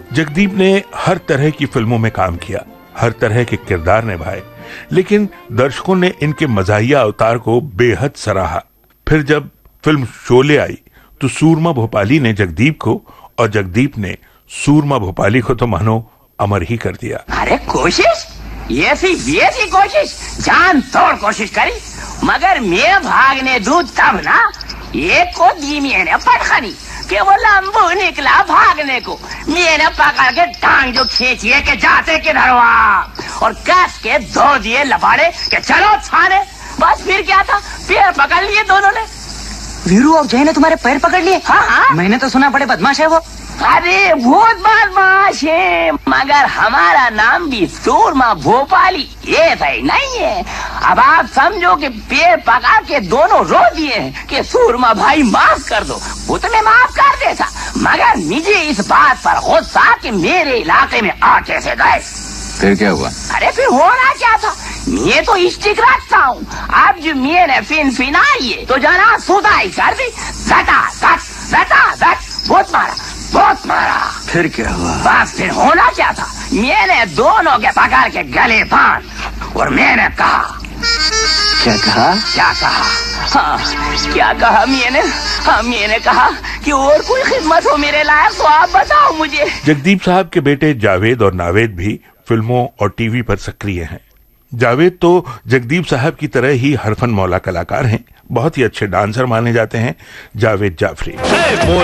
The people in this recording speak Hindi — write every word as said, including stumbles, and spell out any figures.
जगदीप ने हर तरह की फिल्मों में काम किया, हर तरह के किरदार निभाए, लेकिन दर्शकों ने इनके मजाहिया अवतार को बेहद सराहा। फिर जब फिल्म शोले आई तो सूरमा भोपाली ने जगदीप को और जगदीप ने सूरमा भोपाली को तो मानो अमर ही कर दिया। अरे कोशिश, ये सी ये कोशिश, जान तोड़ कोशिश करी, मगर मैं भागने दूं तब ना, एक को दी मैंने पटखनी कि वो लंबू निकला भागने को, मैंने पकड़ के टांग जो खींचिए के जाते किधर वहाँ, और कस के दो दिए लपाड़े के चलो छाने। बस फिर क्या था, पैर पकड़ लिए दोनों ने। वीरू और जय ने तुम्हारे पैर पकड़ लिए? हाँ हाँ, मैंने तो सुना बड़े बदमाश है वो। अरे बहुत बदमाश है, मगर हमारा नाम भी सूरमा भोपाली ये सही नहीं है। अब आप समझो कि पैर पकड़ के दोनों रो दिए हैं कि सूरमा भाई माफ कर दो, वो तो मैं माफ कर देता, मगर मुझे इस बात पर गुस्सा कि मेरे इलाके में आके से गए। फिर क्या हुआ? अरे फिर होना क्या था, मैं तो स्टिक रखता हूँ, अब जो मैंने फिन फिनाई तो जना सुधाई कर दी, जटा जट जटा जट, बहुत मारा बहुत मारा। फिर क्या हुआ? बस फिर होना क्या था, मैंने दोनों के पकड़ के गले बांध और मैंने कहा। क्या कहा? क्या कहा? हाँ, क्या कहा मैंने? हाँ, मैंने कहा कि और कोई खिदमत हो मेरे लायक तो आप बताओ मुझे। जगदीप साहब के बेटे जावेद और नावेद भी फिल्मों और टीवी पर सक्रिय हैं। जावेद तो जगदीप साहब की तरह ही हरफन मौला कलाकार हैं, बहुत ही अच्छे डांसर माने जाते हैं जावेद जाफरी।